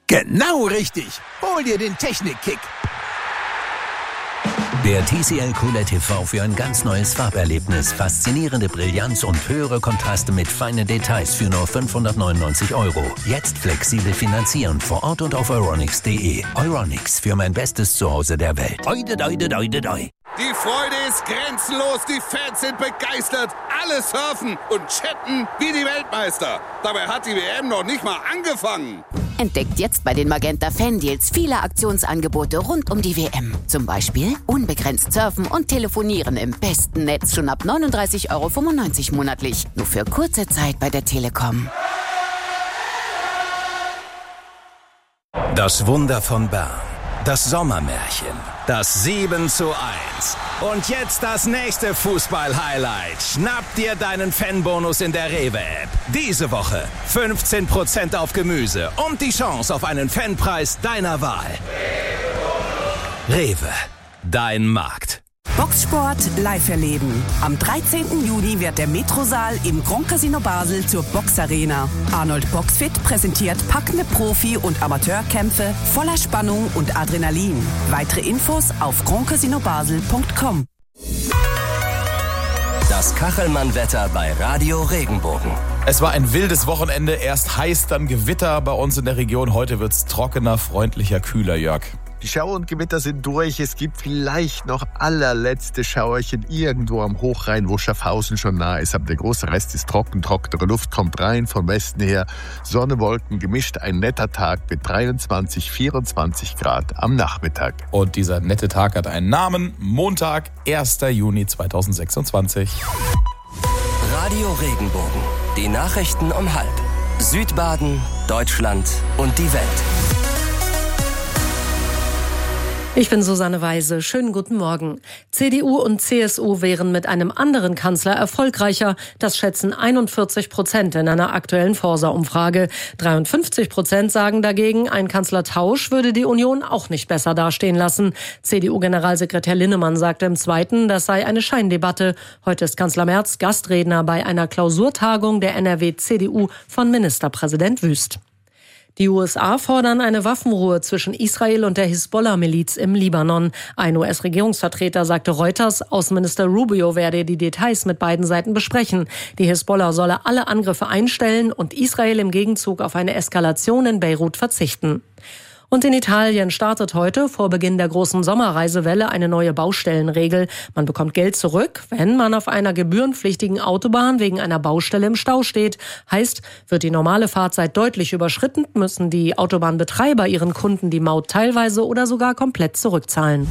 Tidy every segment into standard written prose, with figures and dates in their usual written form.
Genau richtig. Hol dir den Technik-Kick. Der TCL QLED TV für ein ganz neues Farberlebnis. Faszinierende Brillanz und höhere Kontraste mit feinen Details für nur 599 €. Jetzt flexibel finanzieren vor Ort und auf euronics.de. Euronics, für mein bestes Zuhause der Welt. Oide, doide, doide, doi. Die Freude ist grenzenlos, die Fans sind begeistert. Alle surfen und chatten wie die Weltmeister. Dabei hat die WM noch nicht mal angefangen. Entdeckt jetzt bei den Magenta Fan-Deals viele Aktionsangebote rund um die WM. Zum Beispiel unbegrenzt surfen und telefonieren im besten Netz schon ab 39,95 € monatlich. Nur für kurze Zeit bei der Telekom. Das Wunder von Bern. Das Sommermärchen. Das 7:1. Und jetzt das nächste Fußball-Highlight. Schnapp dir deinen Fanbonus in der Rewe-App. Diese Woche 15% auf Gemüse und die Chance auf einen Fanpreis deiner Wahl. Rewe, dein Markt. Boxsport live erleben. Am 13. Juni wird der Metrosaal im Grand Casino Basel zur Boxarena. Arnold Boxfit präsentiert packende Profi- und Amateurkämpfe voller Spannung und Adrenalin. Weitere Infos auf grandcasinobasel.com. Das Kachelmann-Wetter bei Radio Regenbogen. Es war ein wildes Wochenende. Erst heiß, dann Gewitter bei uns in der Region. Heute wird's trockener, freundlicher, kühler, Jörg. Die Schauer und Gewitter sind durch. Es gibt vielleicht noch allerletzte Schauerchen irgendwo am Hochrhein, wo Schaffhausen schon nah ist. Aber der große Rest ist trocken. Trockene Luft kommt rein vom Westen her. Sonne, Wolken gemischt. Ein netter Tag mit 23, 24 Grad am Nachmittag. Und dieser nette Tag hat einen Namen. Montag, 1. Juni 2026. Radio Regenbogen. Die Nachrichten um 12:30. Südbaden, Deutschland und die Welt. Ich bin Susanne Weise. Schönen guten Morgen. CDU und CSU wären mit einem anderen Kanzler erfolgreicher. Das schätzen 41% in einer aktuellen Forsa-Umfrage. 53% sagen dagegen, ein Kanzlertausch würde die Union auch nicht besser dastehen lassen. CDU-Generalsekretär Linnemann sagte im Zweiten, das sei eine Scheindebatte. Heute ist Kanzler Merz Gastredner bei einer Klausurtagung der NRW-CDU von Ministerpräsident Wüst. Die USA fordern eine Waffenruhe zwischen Israel und der Hisbollah-Miliz im Libanon. Ein US-Regierungsvertreter sagte Reuters, Außenminister Rubio werde die Details mit beiden Seiten besprechen. Die Hisbollah solle alle Angriffe einstellen und Israel im Gegenzug auf eine Eskalation in Beirut verzichten. Und in Italien startet heute vor Beginn der großen Sommerreisewelle eine neue Baustellenregel. Man bekommt Geld zurück, wenn man auf einer gebührenpflichtigen Autobahn wegen einer Baustelle im Stau steht. Heißt, wird die normale Fahrzeit deutlich überschritten, müssen die Autobahnbetreiber ihren Kunden die Maut teilweise oder sogar komplett zurückzahlen.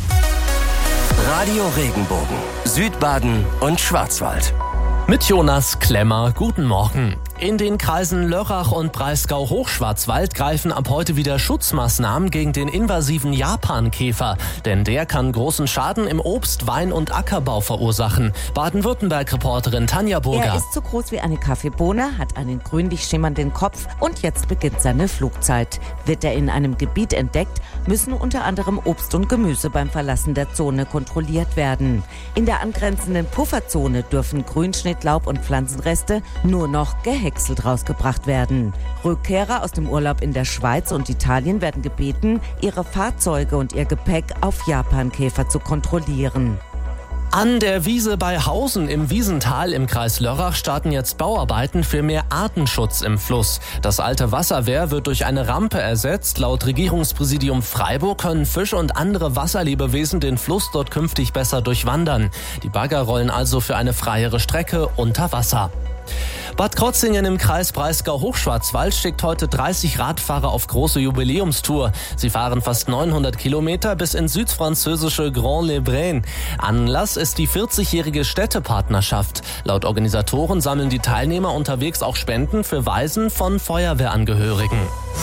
Radio Regenbogen, Südbaden und Schwarzwald. Mit Jonas Klemmer, guten Morgen. In den Kreisen Lörrach und Breisgau-Hochschwarzwald greifen ab heute wieder Schutzmaßnahmen gegen den invasiven Japankäfer. Denn der kann großen Schaden im Obst-, Wein- und Ackerbau verursachen. Baden-Württemberg-Reporterin Tanja Burger. Er ist so groß wie eine Kaffeebohne, hat einen grünlich schimmernden Kopf und jetzt beginnt seine Flugzeit. Wird er in einem Gebiet entdeckt, müssen unter anderem Obst und Gemüse beim Verlassen der Zone kontrolliert werden. In der angrenzenden Pufferzone dürfen Grünschnittlaub und Pflanzenreste nur noch gehäckselt rausgebracht werden. Rückkehrer aus dem Urlaub in der Schweiz und Italien werden gebeten, ihre Fahrzeuge und ihr Gepäck auf Japankäfer zu kontrollieren. An der Wiese bei Hausen im Wiesental im Kreis Lörrach starten jetzt Bauarbeiten für mehr Artenschutz im Fluss. Das alte Wasserwehr wird durch eine Rampe ersetzt. Laut Regierungspräsidium Freiburg können Fische und andere Wasserlebewesen den Fluss dort künftig besser durchwandern. Die Bagger rollen also für eine freiere Strecke unter Wasser. Bad Krotzingen im Kreis Breisgau-Hochschwarzwald schickt heute 30 Radfahrer auf große Jubiläumstour. Sie fahren fast 900 Kilometer bis ins südfranzösische Grand-les-Braines. Anlass ist die 40-jährige Städtepartnerschaft. Laut Organisatoren sammeln die Teilnehmer unterwegs auch Spenden für Waisen von Feuerwehrangehörigen.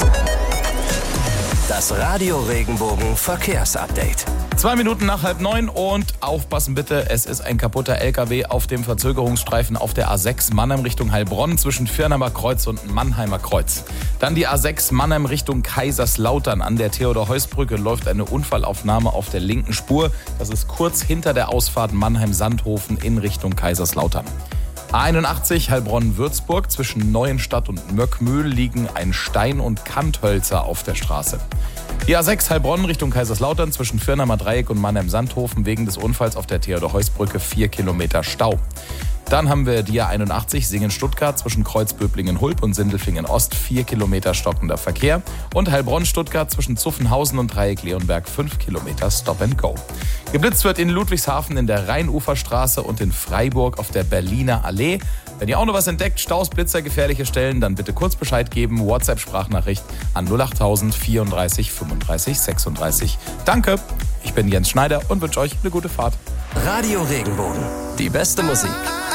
Das Radio Regenbogen Verkehrsupdate. 2 Minuten nach 8:30 und aufpassen bitte, es ist ein kaputter LKW auf dem Verzögerungsstreifen auf der A6 Mannheim Richtung Heilbronn zwischen Firnheimer Kreuz und Mannheimer Kreuz. Dann die A6 Mannheim Richtung Kaiserslautern. An der Theodor-Heuss-Brücke läuft eine Unfallaufnahme auf der linken Spur. Das ist kurz hinter der Ausfahrt Mannheim-Sandhofen in Richtung Kaiserslautern. A81 Heilbronn-Würzburg. Zwischen Neuenstadt und Möckmühl liegen ein Stein- und Kanthölzer auf der Straße. Die A6 Heilbronn Richtung Kaiserslautern zwischen Firnheimer Dreieck und Mannheim-Sandhofen wegen des Unfalls auf der Theodor-Heuss-Brücke 4 Kilometer Stau. Dann haben wir die A81 Singen-Stuttgart zwischen Kreuzböblingen-Hulb und Sindelfingen-Ost 4 Kilometer stockender Verkehr und Heilbronn-Stuttgart zwischen Zuffenhausen und Dreieck-Leonberg 5 Kilometer Stop and Go. Geblitzt wird in Ludwigshafen in der Rheinuferstraße und in Freiburg auf der Berliner Allee. Wenn ihr auch noch was entdeckt, Staus, Blitzer, gefährliche Stellen, dann bitte kurz Bescheid geben. WhatsApp-Sprachnachricht an 08000 34 35 36. Danke, ich bin Jens Schneider und wünsche euch eine gute Fahrt. Radio Regenbogen, die beste Musik.